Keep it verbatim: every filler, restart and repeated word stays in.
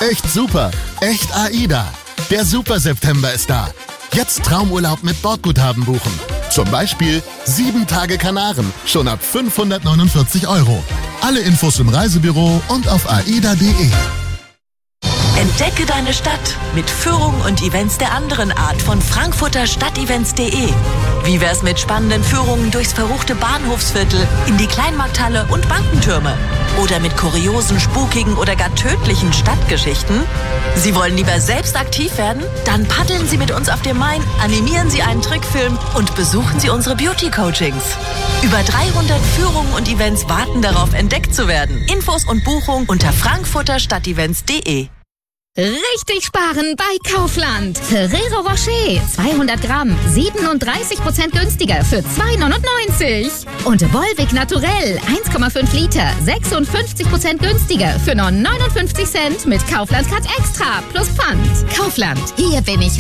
Echt super. Echt AIDA. Der Super September ist da. Jetzt Traumurlaub mit Bordguthaben buchen. Zum Beispiel sieben Tage Kanaren, schon ab fünfhundertneunundvierzig Euro. Alle Infos im Reisebüro und auf aida punkt de. Entdecke deine Stadt mit Führungen und Events der anderen Art von frankfurter stadtevents punkt de. Wie wär's mit spannenden Führungen durchs verruchte Bahnhofsviertel, in die Kleinmarkthalle und Bankentürme? Oder mit kuriosen, spukigen oder gar tödlichen Stadtgeschichten? Sie wollen lieber selbst aktiv werden? Dann paddeln Sie mit uns auf dem Main, animieren Sie einen Trickfilm und besuchen Sie unsere Beauty-Coachings. Über dreihundert Führungen und Events warten darauf, entdeckt zu werden. Infos und Buchung unter frankfurter stadtevents punkt de. Richtig sparen bei Kaufland. Ferrero Rocher, zweihundert Gramm, siebenunddreißig Prozent günstiger für zwei neunundneunzig. Und Volvic Naturell, eins Komma fünf Liter, sechsundfünfzig Prozent günstiger für nur neunundfünfzig Cent mit Kaufland Card Extra plus Pfand. Kaufland, hier bin ich